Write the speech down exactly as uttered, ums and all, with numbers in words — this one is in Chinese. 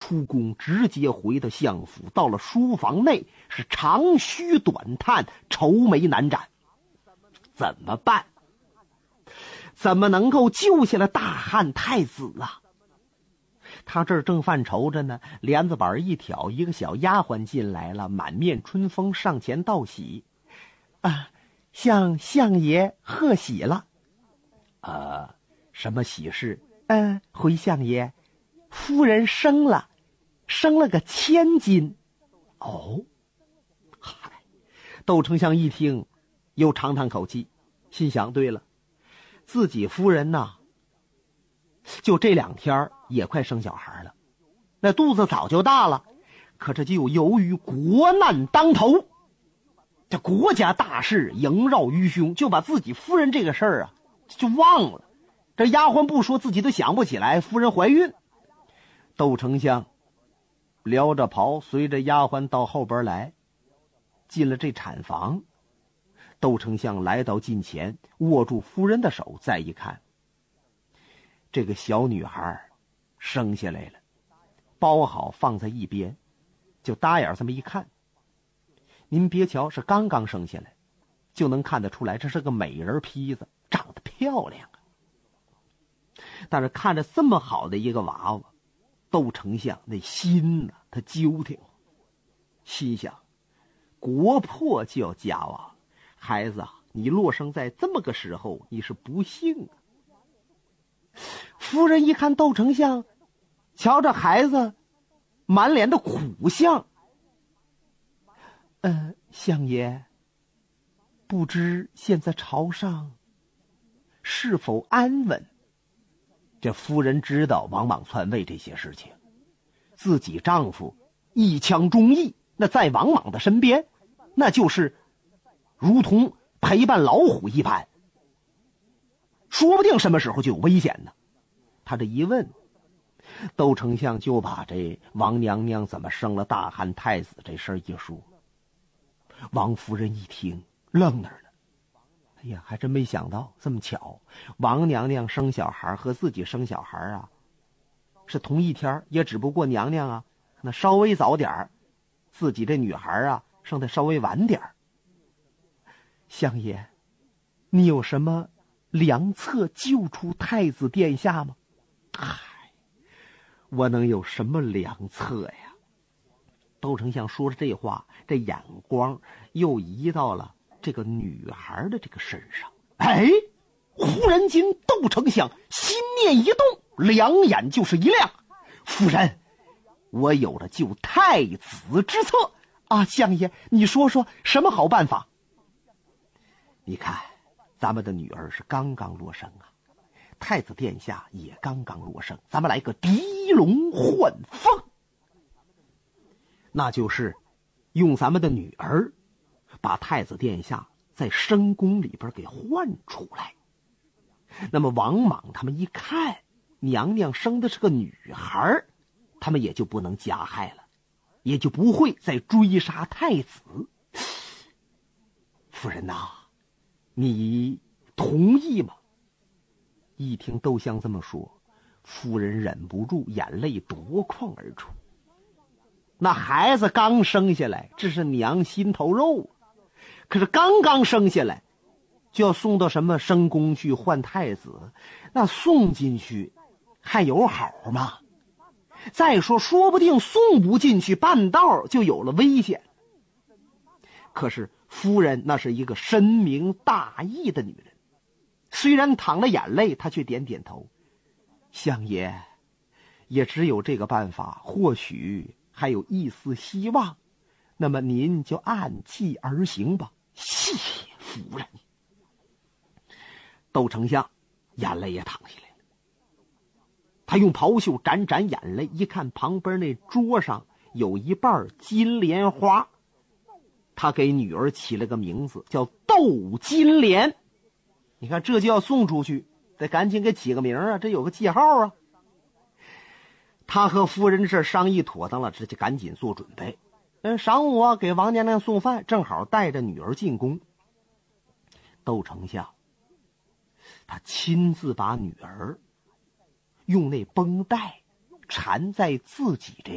出宫，直接回到相府，到了书房内是长吁短叹，愁眉难展。怎么办？怎么能够救下了大汉太子啊？他这儿正犯愁着呢，帘子板一挑，一个小丫鬟进来了，满面春风，上前道喜：“啊，向相爷贺喜了。”“呃，什么喜事？”“嗯，回相爷，夫人生了，生了个千金。”“哦。”嗨，窦丞相一听，又长叹口气，心想：对了，自己夫人呐，就这两天也快生小孩了，那肚子早就大了，可这就由于国难当头，这国家大事萦绕于胸，就把自己夫人这个事儿啊就忘了。这丫鬟不说，自己都想不起来夫人怀孕。窦丞相撩着袍，随着丫鬟到后边来，进了这产房。窦丞相来到近前，握住夫人的手，再一看，这个小女孩生下来了，包好放在一边，就搭眼这么一看，您别瞧是刚刚生下来，就能看得出来这是个美人坯子，长得漂亮啊。但是看着这么好的一个娃娃，窦丞相那心呢，他揪挺，心想国破就要家亡，孩子啊，你落生在这么个时候，你是不幸啊。夫人一看窦丞相，瞧着孩子满脸的苦相，呃，相爷，不知现在朝上是否安稳？这夫人知道王莽篡位这些事情，自己丈夫一腔忠义，那在王莽的身边，那就是如同陪伴老虎一般，说不定什么时候就有危险呢。他这一问，窦丞相就把这王娘娘怎么生了大汉太子这事儿一说。王夫人一听愣那儿了，哎呀，还真没想到这么巧，王娘娘生小孩和自己生小孩啊是同一天，也只不过娘娘啊那稍微早点儿，自己这女孩啊生得稍微晚点儿。相爷，你有什么良策救出太子殿下吗？嗨，我能有什么良策呀？窦丞相说着这话，这眼光又移到了这个女孩的这个身上。哎，忽然间窦丞相心念一动，两眼就是一亮。夫人，我有了救太子之策啊！相爷，你说说什么好办法？你看，咱们的女儿是刚刚落生啊，太子殿下也刚刚落生，咱们来个狄龙换凤，那就是用咱们的女儿把太子殿下在深宫里边给换出来。那么王莽他们一看娘娘生的是个女孩，他们也就不能加害了，也就不会再追杀太子。夫人呐，你同意吗？一听窦相这么说，夫人忍不住眼泪夺眶而出。那孩子刚生下来，这是娘心头肉，可是刚刚生下来就要送到什么深宫去换太子，那送进去还有好吗？再说说不定送不进去，半道就有了危险。可是夫人那是一个深明大义的女人，虽然淌了眼泪，她却点点头。相爷，也只有这个办法，或许还有一丝希望，那么您就按计而行吧。谢谢夫人。窦丞相眼泪也淌下来了，他用袍袖沾沾眼泪，一看旁边那桌上有一瓣金莲花，他给女儿起了个名字叫窦金莲。你看这就要送出去，得赶紧给起个名啊，这有个记号啊。他和夫人这商议妥当了，这就赶紧做准备。嗯，晌午啊，给王娘娘送饭，正好带着女儿进宫。窦丞相他亲自把女儿用那绷带缠在自己这